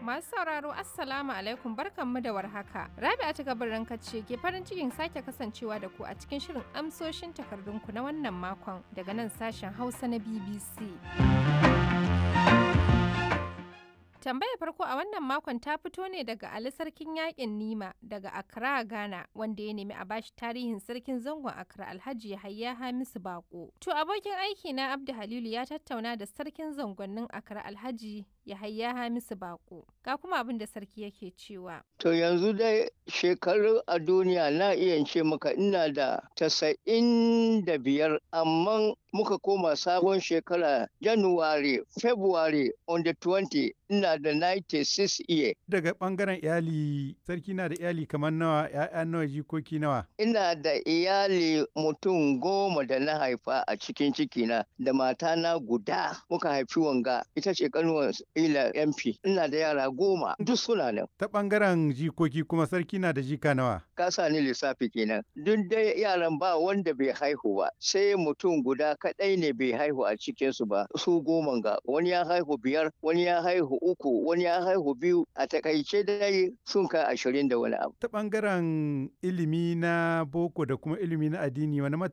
Masu sauraro Assalamu alaikum barkanmu da warhaka. Rabi'a ta gabarin ce ke farin cikin sake kasancewa da ku a cikin shirin amsoshin takardunku na wannan makon daga nan sashen Hausa na BBC. Tambayar farko a wannan makon ta fito ne daga Ali Sarkin Yaƙin Nima daga Accra, Ghana, wanda ya nemi a bashi tarihin sarkin zangon Accra Alhaji Yahaya Hamisu Bako. To abokin aiki na Abdu Halilu ya tattauna da sarkin zangonnin Accra Alhaji Yahaya Hamisu Bako. Ga kuma abin da sarki yake cewa. To yanzu dai shekaru a duniya na iya ce maka ina da 95, amma muka koma sabon shekara January, February on the 20 ina da 96 year. Daga ɓangaren iyali, sarki na da iyali kamar nawa, ‘ya'ya nawa, jikoki nawa? Ina da iyali mutum 10 da na haifa a cikin cikina, da matana guda muka haifi wanga, ita ce kanuwar ila MP. Ina da yara 10 duk suna nan. Ta ɓangaren jikoki kuma sarki na da jika nawa? Ka sa ni lissafi kenan. Duk dai yaran ba wanda bai haihu ba, sai mutum guda kaɗai ne bai haihu a cikinsu ba, su 10 ga. Wani ya haihu 5, wani ya haihu 3, wani ya haihu 2, a takaice dai sun kai 20 da wani abu. Ta ɓangaren ilimi na boko da kuma ilimi na addini, wani